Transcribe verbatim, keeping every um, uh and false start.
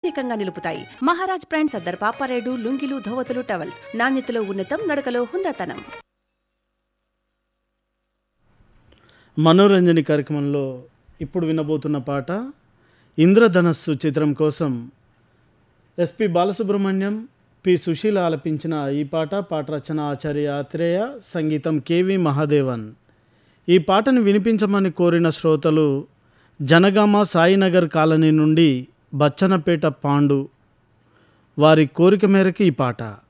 ప్రత్యేకంగా నిలుపుతాయి. Maharaj brand Sardar Paparayudu లుంగీలు, ధోవతులు, towels నాణ్యతలో ఉన్నతం, నడకలో హుందాతనం. మనోరంజని కార్యక్రమంలో ఇప్పుడు వినబోతున్న పాట ఇంద్రధనస్సు చిత్రం కోసం ఎస్పి బాలసుబ్రహ్మణ్యం, పి సుశీల ఆలపించిన ఈ పాట. పాట రచన ఆచార్య ఆత్రేయ, సంగీతం కెవి మహాదేవన్. ఈ పాటను వినిపించమని కోరిన శ్రోతలు జనగామ సాయినగర్ కాలనీ నుండి బచ్చనపేట పాండు. వారి కోరిక మేరకు ఈ పాట.